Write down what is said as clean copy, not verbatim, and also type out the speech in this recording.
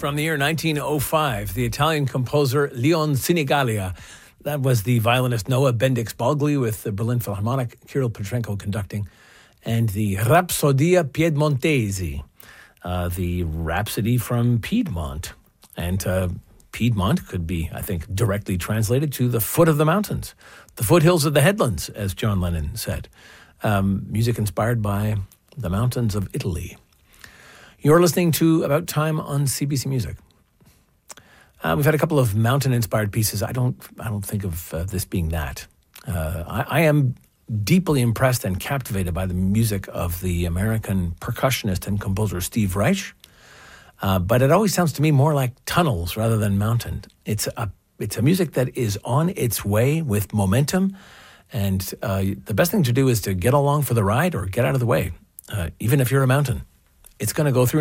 from the year 1905, the Italian composer Leon Sinigalia. That was the violinist Noah Bendix-Balgli with the Berlin Philharmonic, Kirill Petrenko conducting, and the Rapsodia Piedmontesi, the Rhapsody from Piedmont. And Piedmont could be, I think, directly translated to the foot of the mountains, the foothills of the headlands, as John Lennon said. Music inspired by the mountains of Italy. You're listening to About Time on CBC Music. We've had a couple of mountain-inspired pieces. I don't think of this being that. I am deeply impressed and captivated by the music of the American percussionist and composer Steve Reich. But it always sounds to me more like tunnels rather than mountain. It's a music that is on its way with momentum, and the best thing to do is to get along for the ride or get out of the way. Even if you're a mountain, it's going to go through